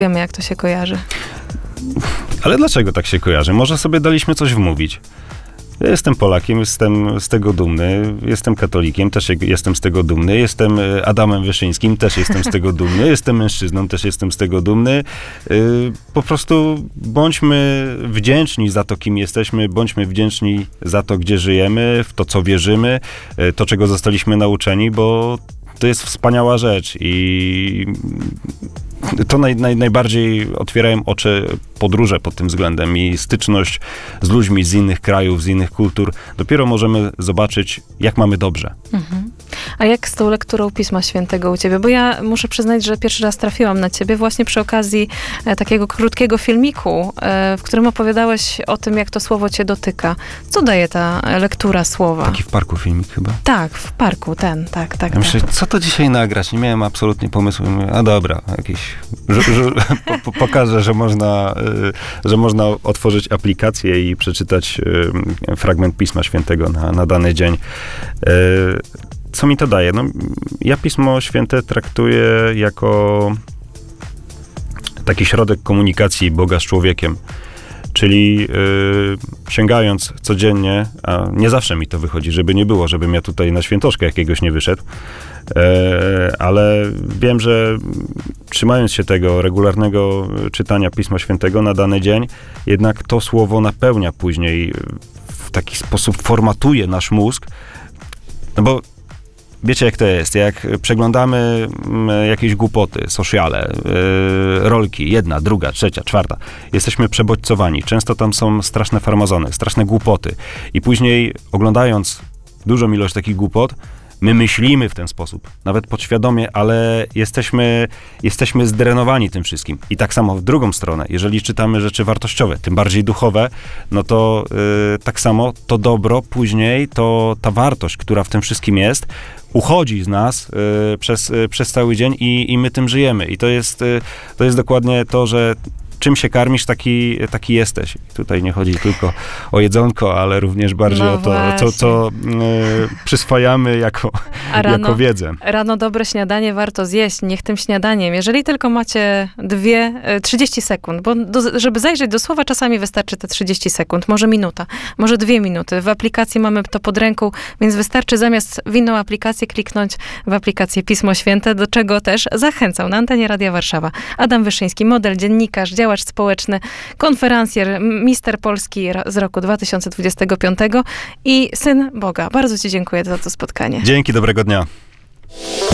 Wiemy, jak to się kojarzy. Ale dlaczego tak się kojarzy? Może sobie daliśmy coś wmówić. Ja jestem Polakiem, jestem z tego dumny, jestem katolikiem, też jestem z tego dumny, jestem Adamem Wyszyńskim, też jestem z tego dumny, jestem mężczyzną, też jestem z tego dumny. Po prostu bądźmy wdzięczni za to, kim jesteśmy, bądźmy wdzięczni za to, gdzie żyjemy, w to, co wierzymy, to, czego zostaliśmy nauczeni, bo to jest wspaniała rzecz i to najbardziej otwierają oczy podróże pod tym względem i styczność z ludźmi z innych krajów, z innych kultur. Dopiero możemy zobaczyć, jak mamy dobrze. Mhm. A jak z tą lekturą Pisma Świętego u ciebie? Bo ja muszę przyznać, że pierwszy raz trafiłam na ciebie właśnie przy okazji takiego krótkiego filmiku, w którym opowiadałeś o tym, jak to słowo cię dotyka. Co daje ta lektura słowa? Taki w parku filmik chyba? Tak, w parku, tak. Ja myślę, co to dzisiaj nagrać? Nie miałem absolutnie pomysłu. Mówię, a dobra, jakiś pokażę, że można otworzyć aplikację i przeczytać fragment Pisma Świętego na dany dzień. Co mi to daje? No, ja Pismo Święte traktuję jako taki środek komunikacji Boga z człowiekiem. Czyli sięgając codziennie, a nie zawsze mi to wychodzi, żeby nie było, żebym ja tutaj na świętoszkę jakiegoś nie wyszedł, ale wiem, że trzymając się tego regularnego czytania Pisma Świętego na dany dzień, jednak to słowo napełnia później, w taki sposób formatuje nasz mózg, no bo wiecie, jak to jest, jak przeglądamy jakieś głupoty, sociale, rolki, jedna, druga, trzecia, czwarta, jesteśmy przebodźcowani. Często tam są straszne farmazony, straszne głupoty. I później oglądając dużą ilość takich głupot, my myślimy w ten sposób, nawet podświadomie, ale jesteśmy zdrenowani tym wszystkim. I tak samo w drugą stronę, jeżeli czytamy rzeczy wartościowe, tym bardziej duchowe, no to tak samo to dobro później, to ta wartość, która w tym wszystkim jest, uchodzi z nas przez cały dzień i my tym żyjemy. I to jest dokładnie to, że czym się karmisz, taki jesteś. I tutaj nie chodzi tylko o jedzonko, ale również bardziej o to, co przyswajamy jako wiedzę. Rano dobre śniadanie warto zjeść, niech tym śniadaniem, jeżeli tylko macie 30 sekund, bo żeby zajrzeć do słowa, czasami wystarczy te 30 sekund, może minuta, może 2 minuty. W aplikacji mamy to pod ręką, więc wystarczy zamiast w inną aplikację kliknąć w aplikację Pismo Święte, do czego też zachęcał na antenie Radia Warszawa Adam Wyszyński, model, dziennikarz, działacz społeczny, konferencjer, mister Polski z roku 2025 i syn Boga. Bardzo ci dziękuję za to spotkanie. Dzięki, dobrego dnia.